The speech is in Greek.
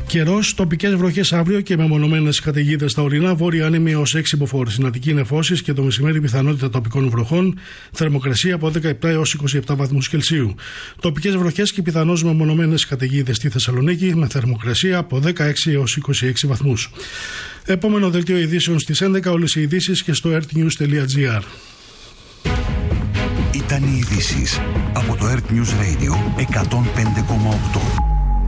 Καιρός, τοπικές βροχές αύριο και μεμονωμένες καταιγίδες στα ορεινά, βόρεια άνεμη έως 6 μποφόρ. Στην Αττική νεφώσεις και το μεσημέρι πιθανότητα τοπικών βροχών. Θερμοκρασία από 17 έως 27 βαθμούς Κελσίου. Τοπικές βροχές και πιθανώς μεμονωμένες καταιγίδες στη Θεσσαλονίκη με θερμοκρασία από 16 έως 26 βαθμούς. Επόμενο δελτίο ειδήσεων στις 11, όλες οι ειδήσεις και στο earthnews.gr. Ήταν οι ειδήσεις από το Earth News Radio 105,8.